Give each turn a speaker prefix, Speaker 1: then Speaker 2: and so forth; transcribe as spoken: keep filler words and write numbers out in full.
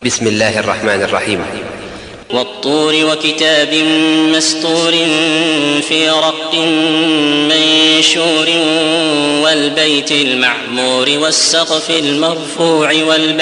Speaker 1: بسم الله الرحمن الرحيم.
Speaker 2: والطور وكتاب مسطور في رق منشور والبيت المعمور والسقف المرفوع والبحر